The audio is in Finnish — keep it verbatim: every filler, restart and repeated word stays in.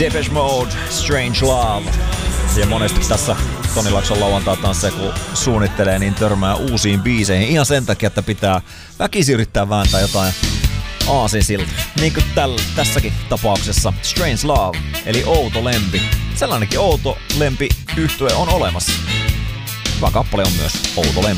Depeche Mode, Strange Love. Ja monesti tässä Toni Laakson lauantai-tansseja kun suunnittelee, niin törmää uusiin biiseihin ihan sen takia, että pitää väkisin yrittää vääntää jotain aasinsilta. Niin kuin täl, tässäkin tapauksessa Strange Love, eli outo lempi. Sellainenkin outo lempi yhtye on olemassa. Hyvä kappale on myös outo lempi.